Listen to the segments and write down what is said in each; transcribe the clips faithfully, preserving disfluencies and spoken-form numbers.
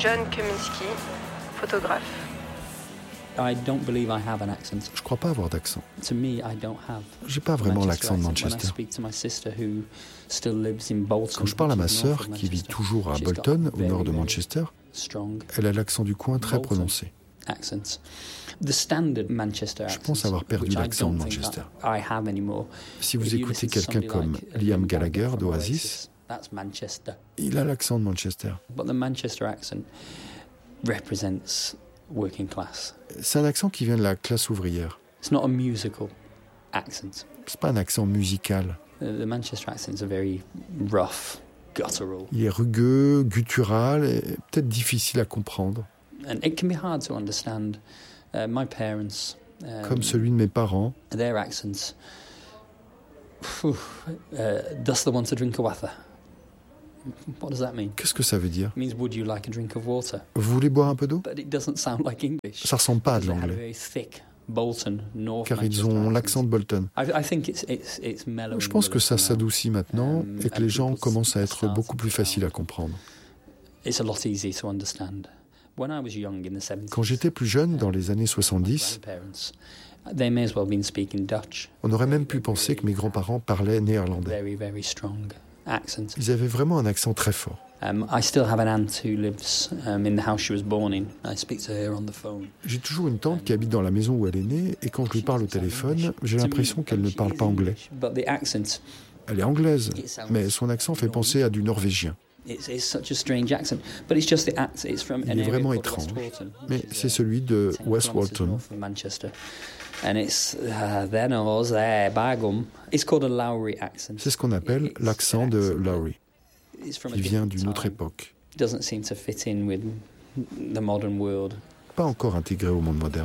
John Kaminski, photographe. I don't believe I have an accent. Je crois pas avoir d'accent. To me, I don't have. J'ai pas vraiment l'accent de Manchester. When I speak to my sister who still lives in Bolton. Quand je parle à ma sœur qui vit toujours à Bolton, au nord de Manchester, elle a l'accent du coin très prononcé. Accent. The standard Manchester accent. Je pense avoir perdu l'accent de Manchester. I have anymore. Si vous écoutez quelqu'un comme Liam Gallagher d'Oasis, that's Manchester. Il a l'accent de Manchester. But the Manchester accent represents working class. C'est un accent qui vient de la classe ouvrière. It's not a musical accent. C'est pas un accent musical. The Manchester accent is a very rough, guttural. Il est rugueux, guttural et peut-être difficile à comprendre. And it can be hard to understand. Uh, my parents, um, comme celui de mes parents. Their accents. Uh, does the want to drink a water? What does that mean? Qu'est-ce que ça veut dire? It means would you like a drink of water? Vous voulez boire un peu d'eau? But it doesn't sound like English. Ça ressemble pas à de l'anglais. Car ils ont l'accent de Bolton. I, I think it's, it's, it's mellow. Je pense que ça s'adoucit maintenant um, et que les gens commencent à être beaucoup plus faciles à comprendre. It's a lot easier to understand. Quand j'étais plus jeune, dans les années soixante-dix, on aurait même pu penser que mes grands-parents parlaient néerlandais. Ils avaient vraiment un accent très fort. J'ai toujours une tante qui habite dans la maison où elle est née, et quand je lui parle au téléphone, j'ai l'impression qu'elle ne parle pas anglais. Elle est anglaise, mais son accent fait penser à du norvégien. Il est vraiment étrange, mais c'est celui de West Walton. C'est ce qu'on appelle l'accent de Lowry. Il vient d'une autre époque. Pas encore intégré au monde moderne.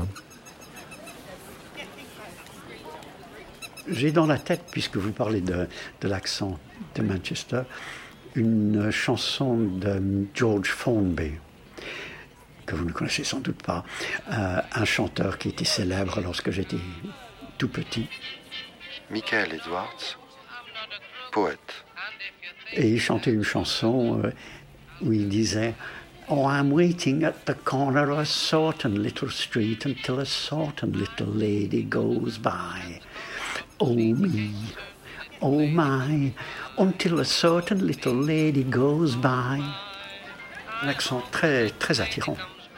J'ai dans la tête, puisque vous parlez de, de l'accent de Manchester, une chanson de George Formby, que vous ne connaissez sans doute pas, euh, un chanteur qui était célèbre lorsque j'étais tout petit. Michael Edwards, poète. Et il chantait une chanson euh, où il disait « Oh, I'm waiting at the corner of a certain little street until a certain little lady goes by. Oh me, oh my, until a certain little lady goes by. » Un accent très, très attirant.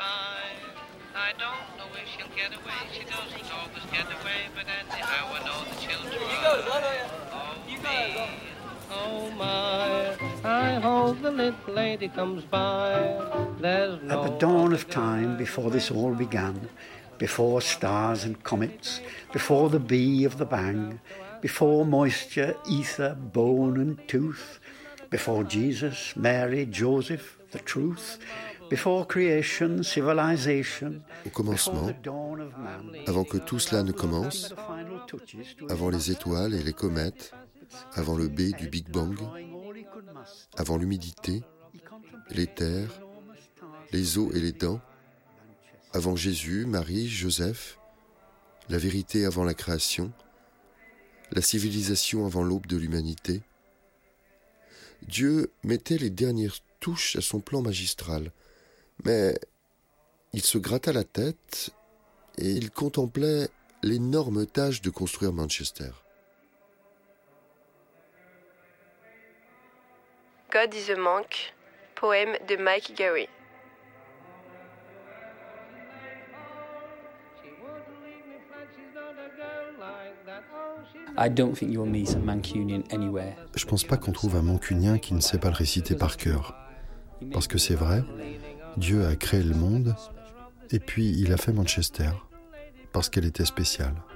At the dawn of time, before this all began, before stars and comets, before the bee of the bang, before moisture, ether, bone and tooth, before Jesus, Mary, Joseph, the truth, before creation, civilization, au commencement, avant que tout cela ne commence, avant les étoiles et les comètes, avant le B du Big Bang, avant l'humidité, l'éther, les os et les dents, avant Jésus, Marie, Joseph, la vérité avant la création, la civilisation avant l'aube de l'humanité. Dieu mettait les dernières touches à son plan magistral, mais il se gratta la tête et il contemplait l'énorme tâche de construire Manchester. God is a Monk, poème de Mike Gary. I don't think you'll meet a Mancunian anywhere. Je pense pas qu'on trouve un Mancunien qui ne sait pas le réciter par cœur. Parce que c'est vrai, Dieu a créé le monde et puis il a fait Manchester parce qu'elle était spéciale.